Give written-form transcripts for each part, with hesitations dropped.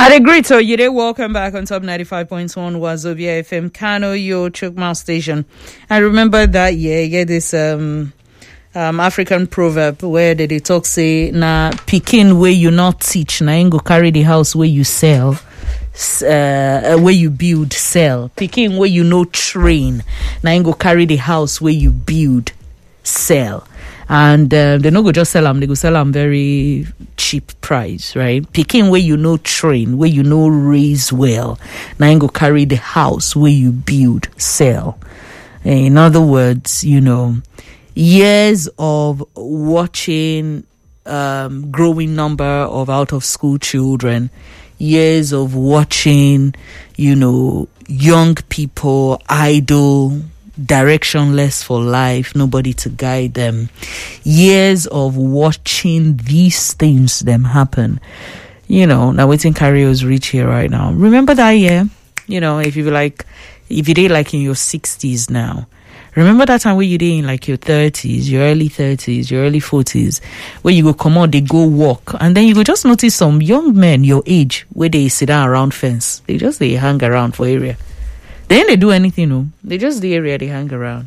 I'd agree. So you did. Welcome back on Top 95.1 Wazobia FM, Kano, your Chukma station. I remember that year, this African proverb where they talk say, na pikin where you not teach, na ain't go carry the house where you sell. Where you build, sell. Pikin where you no train, na ain't go carry the house where you build, sell. And they no go just sell them, they go sell them very cheap price, right? Pikin where you no train, where you no raise well, na ain't go carry the house where you build, sell. In other words, years of watching growing number of out of school children, years of watching, young people idle, directionless for life, nobody to guide them, years of watching these things them happen. Now waiting carriers reach here right now. Remember that year? If you did like in your 60s now, remember that time where you did in like your 30s, your early 30s, your early 40s, where you go come out, they go walk, and then you go just notice some young men your age where they sit down around fence. They hang around for area. They ain't do anything, no. They just the area they hang around,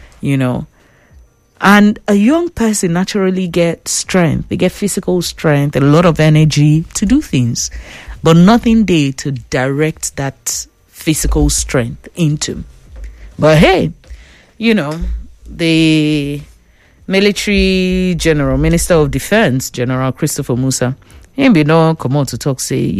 And a young person naturally get strength. They get physical strength, a lot of energy to do things, but nothing there to direct that physical strength into. But hey, the military general, Minister of Defense, General Christopher Musa, he be no come out to talk, say,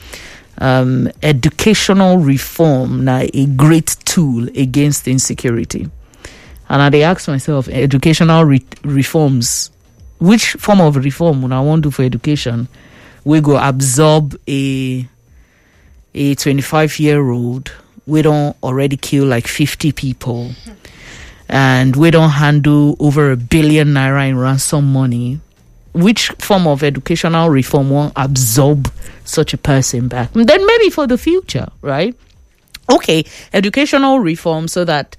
educational reform now a great tool against insecurity. And I ask myself, educational reforms, which form of reform would I want to do for education? We go absorb a 25-year-old. We don't already kill like 50 people. And we don't handle over R1 billion in ransom money. Which form of educational reform won't absorb such a person back? Then maybe for the future, right? Okay, educational reform so that,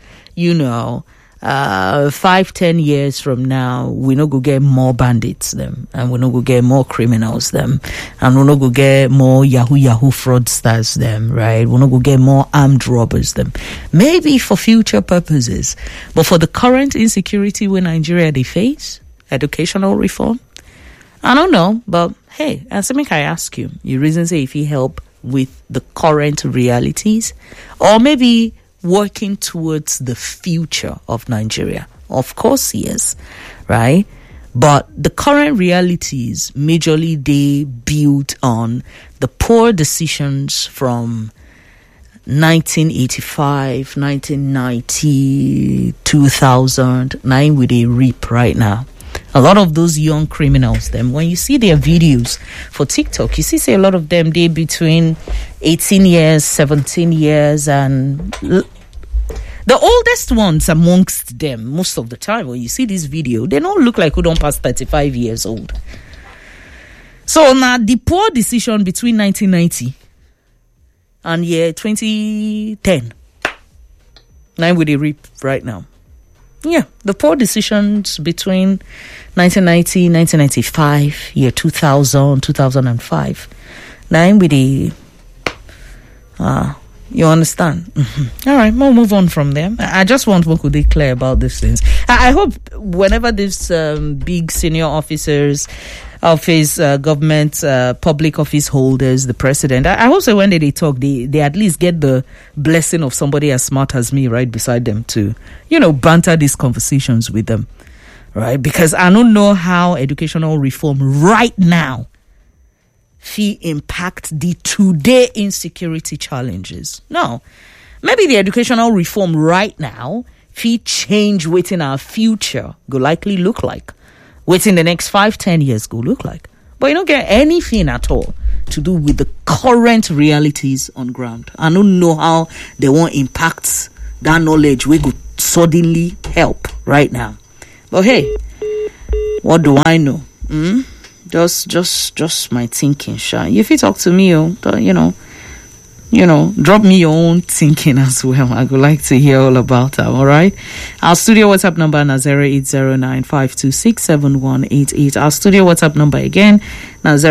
5-10 years from now, we no go get more bandits them, and we no go get more criminals them, and we no go get more Yahoo fraudsters them, right? We no go get more armed robbers them. Maybe for future purposes, but for the current insecurity where Nigeria they face, educational reform, I don't know, but hey, as I ask you, you reason say if you help with the current realities, or maybe working towards the future of Nigeria. Of course, yes, right? But the current realities, majorly they built on the poor decisions from 1985, 1990, 2000, now with a reap right now. A lot of those young criminals, them, when you see their videos for TikTok, you see say a lot of them, they between 18 years, 17 years, and the oldest ones amongst them, most of the time, when you see this video, they don't look like who don't pass 35 years old. So now the poor decision between 1990 and 2010, now with a reap right now. Yeah, the poor decisions between 1990, 1995, year 2000, 2005. Now with the, you understand? Mm-hmm. All right, we'll move on from them. I just want one could declare about these things. I hope whenever these big senior officers of his government, public office holders, the president, I hope so when they talk, they at least get the blessing of somebody as smart as me right beside them to, banter these conversations with them, right? Because I don't know how educational reform right now impact the today insecurity challenges. No, maybe the educational reform right now change within our future go likely look like. Within the next 5-10 years go look like. But you don't get anything at all to do with the current realities on ground. I don't know how they won't impact that knowledge we could suddenly help right now. But hey, what do I know? Just my thinking, Sha. If you talk to me, drop me your own thinking as well. I would like to hear all about that, all right? Our studio WhatsApp number is 0809-526-7188. Our studio WhatsApp number again is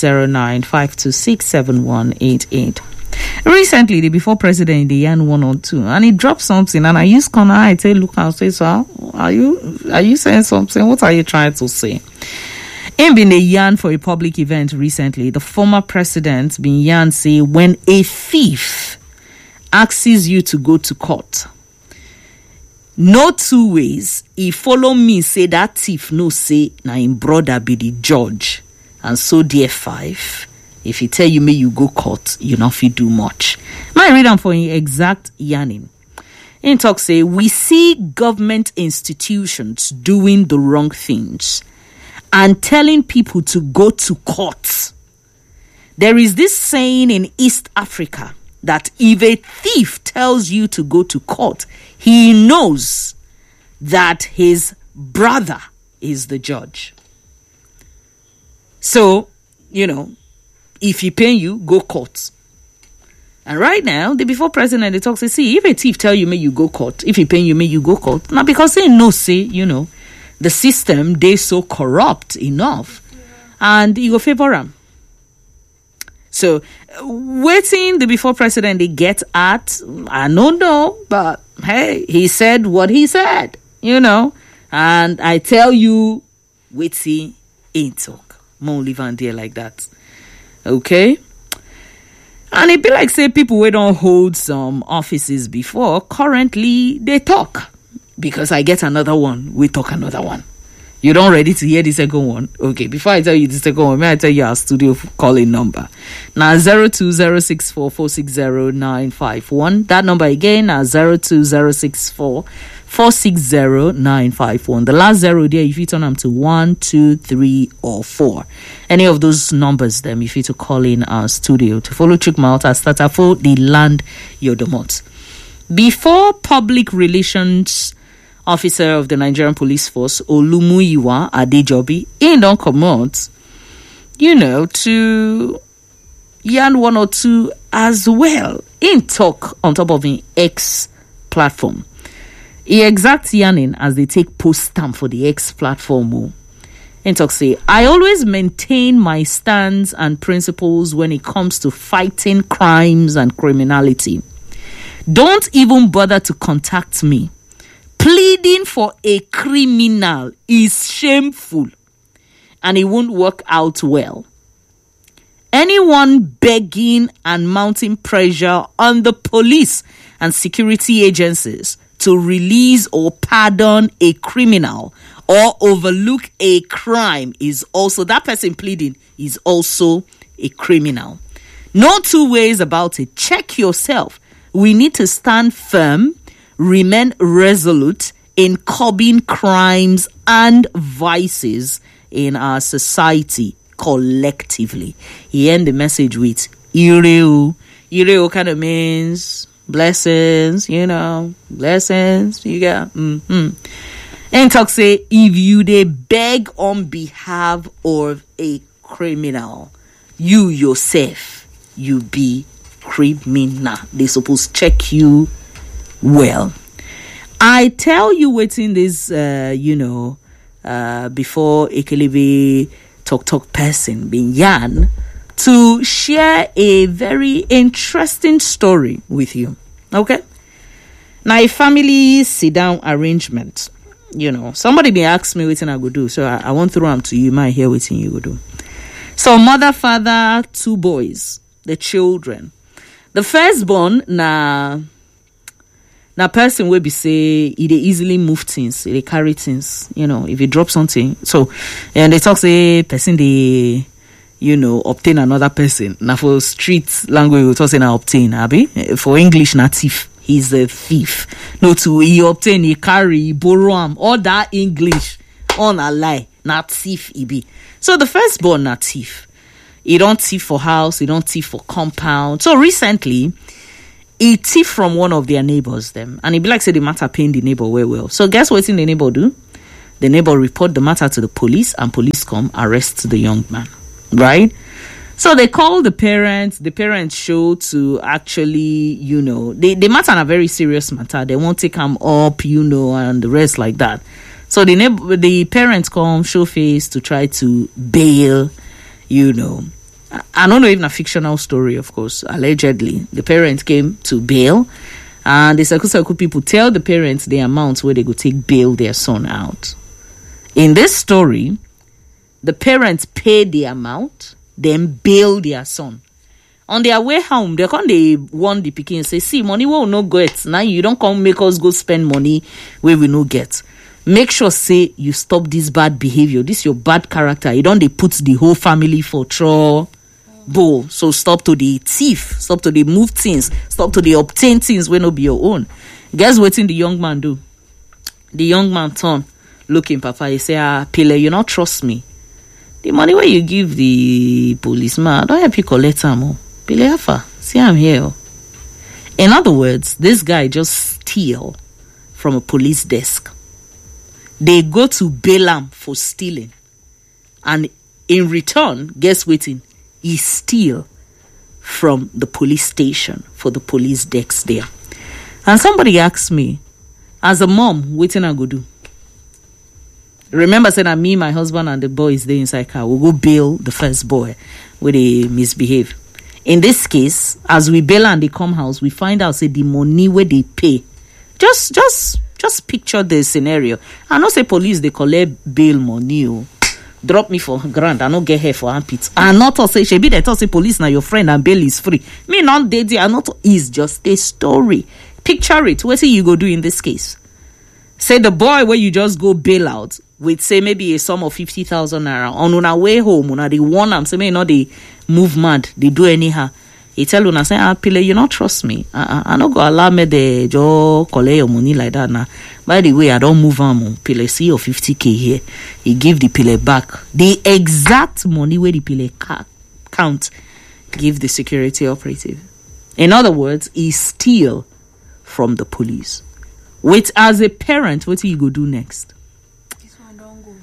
0809-526-7188. Recently, the before president, the yarn 1 or 2, and he dropped something, and I used corner eye, I look and say, so are you saying something? What are you trying to say? In been a yarn for a public event recently, the former president been yarn say when a thief asks you to go to court, no two ways. He follow me say that thief no say na him brother be the judge, and so dear 5. If he tell you may you go court, you not fit do much. My read am for him exact yarning. In talk say we see government institutions doing the wrong things and telling people to go to court. There is this saying in East Africa that if a thief tells you to go to court, he knows that his brother is the judge. So, if he pay you, go court. And right now, the before president, they talk, say, see, if a thief tell you, may you go court. If he pay you, may you go court. Now, because they know, say, the system, they so corrupt enough. And you go favor them. So, waiting the before president, they get at, I don't know, but hey, he said what he said, and I tell you, waiting ain't talk. More live on there like that. Okay? And it be like, say, people who don't hold some offices before, currently, they talk. Because I get another one, we talk another one. You don't ready to hear the second one? Okay, before I tell you the second one, may I tell you our studio calling number? Now, 02064460951. That number again, now 02064460951. The last 0 there, if you turn them to 1, 2, 3, or 4. Any of those numbers, them, if you to call in our studio to follow Chukmouth as starter for the land Yodomot. Before public relations officer of the Nigerian Police Force, Olumuyiwa Adejobi, in don't come out, to yarn 1 or 2 as well. In talk on top of the X platform. He exact yarning as they take post stamp for the X platform. In talk say, I always maintain my stance and principles when it comes to fighting crimes and criminality. Don't even bother to contact me. Pleading for a criminal is shameful and it won't work out well. Anyone begging and mounting pressure on the police and security agencies to release or pardon a criminal or overlook a crime is also, that person pleading is also a criminal. No two ways about it. Check yourself. We need to stand firm, remain resolute in curbing crimes and vices in our society collectively. He end the message with Ireo. Ireo kind of means blessings, blessings. You got. And talk say, if you they beg on behalf of a criminal, you yourself, you be criminal. They supposed check you well. I tell you waiting this, before Ekelebe talk person being yarn to share a very interesting story with you. Okay? Now, a family sit-down arrangement. Somebody been asked me what I go do, so I won't throw them to you. You might hear what you go do. So, mother, father, 2 boys, the children. The firstborn, na person will be say, they easily move things, they carry things, if you drop something. So, and they talk, say, person, they, obtain another person. Now, for street language, we talk, say, na obtain, abi? For English, na thief. He's a thief. No, to he obtain, he carry, he borrow him. All that English, on a lie, not thief, he be. So the firstborn, not thief. He don't thief for house, he don't thief for compound. So recently, he thief from one of their neighbors, them. And he be like, say, the matter paying the neighbor well. So guess what the neighbor do? The neighbor report the matter to the police, and police come arrest the young man. Right? So they call the parents show to actually, the matter a very serious matter. They won't take them up, and the rest like that. So the parents come show face to try to bail, I don't know, even a fictional story, of course. Allegedly, the parents came to bail, and the Seku people tell the parents the amounts where they go take bail their son out. In this story, the parents pay the amount, then bail their son. On their way home, they warn the pikin, say, see, money will not get. Now you don't come make us go spend money where we no get. Make sure, say, you stop this bad behavior. This your bad character. You don't put the whole family for trouble. So stop to the thief. Stop to the move things. Stop to the obtain things when no be your own. Guess what the young man do? The young man turn, looking papa, he say, Pele, you not trust me. The money where you give the policeman, don't help you collect them. Pele Alpha, see I'm here. In other words, this guy just steal from a police desk. They go to bail him for stealing. And in return, guess what? He steal from the police station for the police desk there. And somebody asked me, as a mom, what I go do? Remember, saying that me, my husband, and the boys there inside car, we'll go bail the first boy where they misbehave. In this case, as we bail and they come house, we find out, say, the money where they pay. Just picture the scenario. I know say police, they collect bail money. Drop me for grand, I don't get here for armpits. I not say, she be they say police now your friend and bail is free. Me not dating, I not is just a story. Picture it. What you go do in this case? Say the boy where you just go bail out with, say, maybe a sum of 50,000 naira. On our way home, on the one I'm saying, they move mad, they do anyhow. He tell you, say, Pile, you not trust me. I not go allow me the jo collect your money like that now. By the way, I don't move on. Pile, see your 50K here. He give the Pile back. The exact money where the Pile count, give the security operative. In other words, he steal from the police. Which, as a parent, what do you go do next? This one don't go.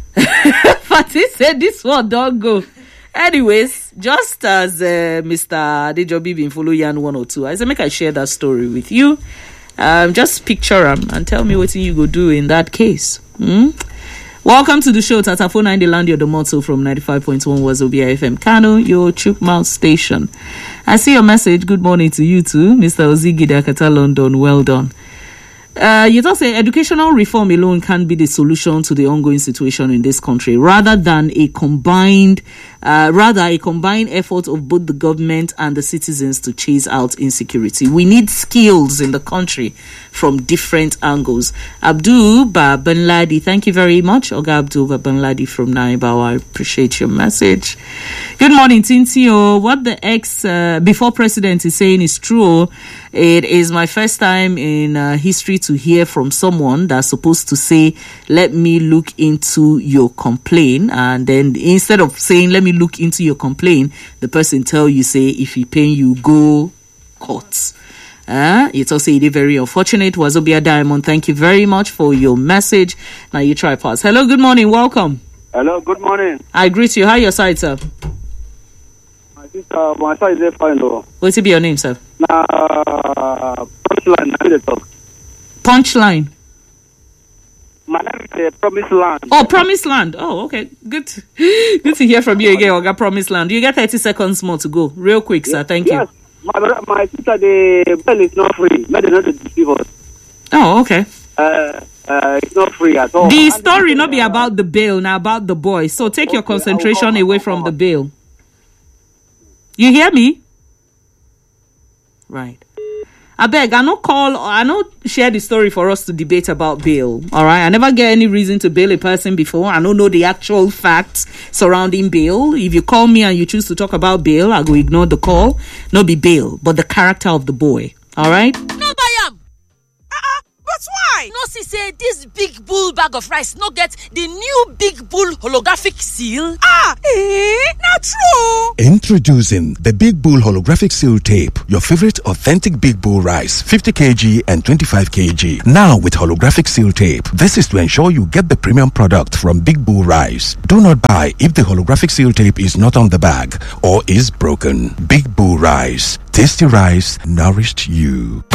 Fatih said this one don't go. Anyways, just as Mr. Adejobi been follow Yan 102, I said make I share that story with you. Just picture him and tell me what you go do in that case. Welcome to the show, Tatafo 9 the land your motto from 95.1 Wazobia FM Kano, your Chukmouth station. I see your message. Good morning to you too, Mr. Ozigi Dakata London. Well done. You don't say educational reform alone can be the solution to the ongoing situation in this country, rather a combined effort of both the government and the citizens to chase out insecurity. We need skills in the country from different angles. Abdul Babanladi, thank you very much. Oga Abdul Babanladi from Naibao, I appreciate your message. Good morning, Tintio. What the before president is saying is true. It is my first time in history to hear from someone that's supposed to say, let me look into your complaint. And then instead of saying, let me look into your complaint, the person tell you, say, if he pay you, go court. It's also very unfortunate. Wazobia Diamond, thank you very much for your message. Now you try pass. Hello, good morning. Welcome. Hello, good morning. I greet you. How your side, sir? My side is fine, though. What's be your name, sir? Punchline, I need to talk. Punchline. My name is Promise Land. Oh, Promise Land. Oh, okay. Good to hear from you again, Oga Promise Land. You get 30 seconds more to go. Real quick, sir. Thank you. Yes. My sister, the bill is not free. Maybe not to deceive us. Oh, okay. It's not free at all. The story not be about the bill, now about the boy. So take your concentration away from the bill. You hear me? Right. I beg, I don't share the story for us to debate about bail. All right. I never get any reason to bail a person before. I don't know the actual facts surrounding bail. If you call me and you choose to talk about bail, I go ignore the call. No be bail, but the character of the boy. All right. No, I am. But But why? No see say this Big Bull bag of rice no get the new Big Bull holographic seal? Not true. Introducing the Big Bull holographic seal tape, your favorite authentic Big Bull rice, 50 kg and 25 kg. Now with holographic seal tape. This is to ensure you get the premium product from Big Bull rice. Do not buy if the holographic seal tape is not on the bag or is broken. Big Bull rice. Tasty rice nourished you.